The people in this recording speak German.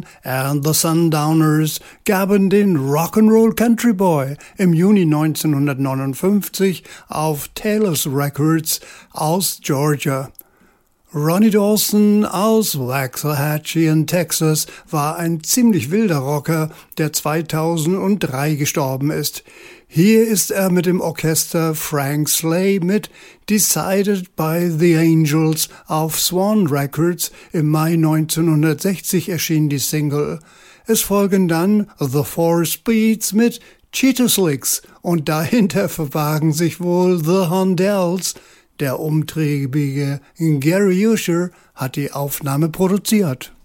and the Sundowners gaben den Rock'n'Roll Country Boy im Juni 1959 auf Taylor's Records aus Georgia. Ronnie Dawson aus Waxahachie in Texas war ein ziemlich wilder Rocker, der 2003 gestorben ist. Hier ist er mit dem Orchester Frank Slay mit Decided by the Angels auf Swan Records. Im Mai 1960 erschien die Single. Es folgen dann The Four Speeds mit Cheetah Licks und dahinter verbargen sich wohl The Hondells. Der umtriebige Gary Usher hat die Aufnahme produziert.